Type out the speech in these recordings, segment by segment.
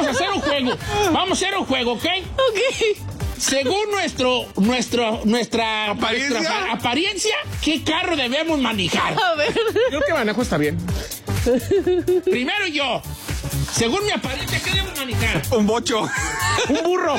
a hacer un juego. Vamos a hacer un juego, ¿ok? Ok. Según nuestra apariencia, ¿qué carro debemos manejar? A ver. Yo que manejo está bien. Primero yo. Según mi apariencia, ¿qué debemos manejar? Un bocho. Un burro.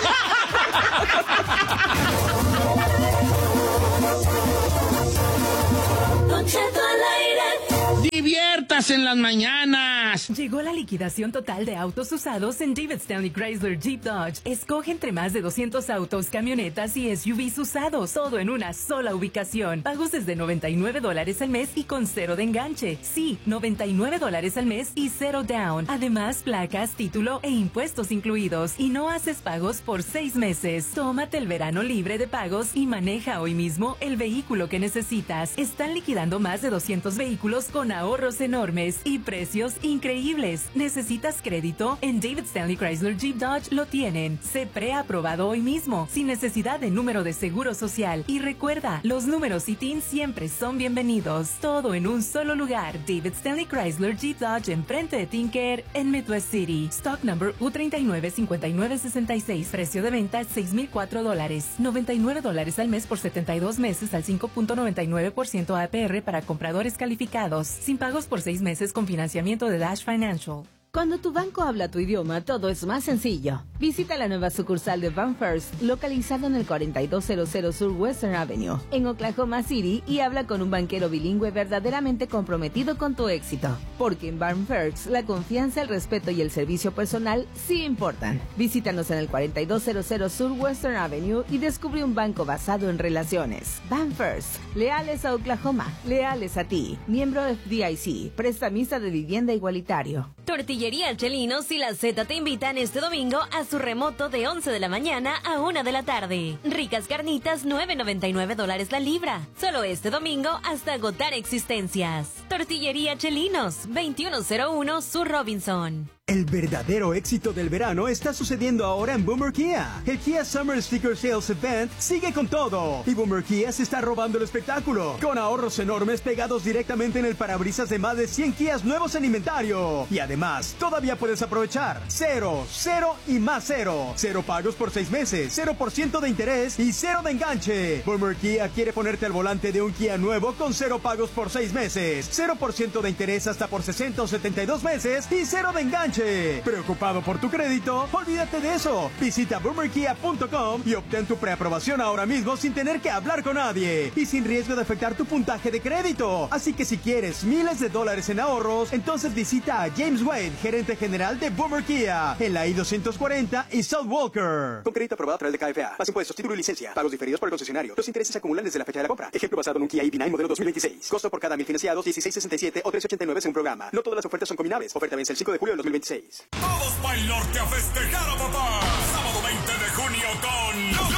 Don Cheto al aire. Diviértase en las mañanas. Llegó la liquidación total de autos usados en David Stanley Chrysler Jeep Dodge. Escoge entre más de 200 autos, camionetas y SUVs usados, todo en una sola ubicación. Pagos desde $99 al mes y con 0 de enganche. Sí, $99 al mes y 0 down. Además, placas, título e impuestos incluidos. Y no haces pagos por 6 meses. Tómate el verano libre de pagos y maneja hoy mismo el vehículo que necesitas. Están liquidando más de 200 vehículos con ahorros enormes y precios increíbles. ¿Necesitas crédito? En David Stanley Chrysler Jeep Dodge lo tienen. Sé preaprobado hoy mismo, sin necesidad de número de seguro social. Y recuerda, los números ITIN siempre son bienvenidos. Todo en un solo lugar. David Stanley Chrysler Jeep Dodge enfrente de Tinker en Midwest City. Stock number U395966. Precio de venta $6,004. $99 al mes por 72 meses al 5.99% APR para compradores calificados. Sin pagos por 6 meses con financiamiento de Dash Financial. Cuando tu banco habla tu idioma, todo es más sencillo. Visita la nueva sucursal de BankFirst, localizado en el 4200 Sur Western Avenue, en Oklahoma City, y habla con un banquero bilingüe verdaderamente comprometido con tu éxito. Porque en BankFirst, la confianza, el respeto y el servicio personal sí importan. Visítanos en el 4200 Sur Western Avenue y descubre un banco basado en relaciones. BankFirst, leales a Oklahoma, leales a ti. Miembro FDIC, prestamista de vivienda igualitario. Tortillería Chelinos y la Z te invitan este domingo a su remoto de 11 de la mañana a 1 de la tarde. Ricas carnitas, $9.99 la libra. Solo este domingo hasta agotar existencias. Tortillería Chelinos, 2101 Sur Robinson. El verdadero éxito del verano está sucediendo ahora en Boomer Kia. El Kia Summer Sticker Sales Event sigue con todo. Y Boomer Kia se está robando el espectáculo, con ahorros enormes pegados directamente en el parabrisas de más de 100 Kias nuevos en inventario. Y además, todavía puedes aprovechar 0, 0 y más 0. 0 pagos por 6 meses, 0% de interés y 0 de enganche. Boomer Kia quiere ponerte al volante de un Kia nuevo con 0 pagos por 6 meses, 0% de interés hasta por 60 o 72 meses y 0 de enganche. ¿Preocupado por tu crédito? Olvídate de eso. Visita boomerkia.com y obtén tu preaprobación ahora mismo sin tener que hablar con nadie y sin riesgo de afectar tu puntaje de crédito. Así que si quieres miles de dólares en ahorros, entonces visita a James Wade, gerente general de Boomer Kia, en la I-240 y South Walker. Con crédito aprobado a través de KFA. Más impuestos, título y licencia. Pagos diferidos por el concesionario. Los intereses se acumulan desde la fecha de la compra. Ejemplo basado en un Kia EV9 modelo 2026. Costo por cada 1000 financiados, $16.67 o $13.89 según programa. No todas las ofertas son combinables. Oferta vence el 5 de julio del 2026. Todos para el norte a festejar a papá. Sábado 20 de junio con Los